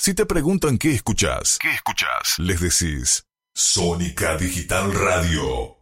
Si te preguntan qué escuchás, les decís Sónica Digital Radio.